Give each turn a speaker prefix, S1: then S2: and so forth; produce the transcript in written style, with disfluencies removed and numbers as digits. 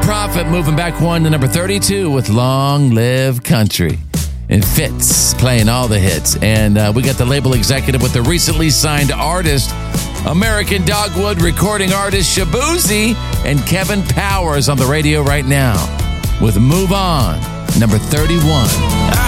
S1: Prophet moving back one to number 32 with Long Live Country. And Fitz playing all the hits. And we got the label executive with the recently signed artist, American Dogwood recording artist Shabuzi, and Kevin Powers on the radio right now with Move On, number 31.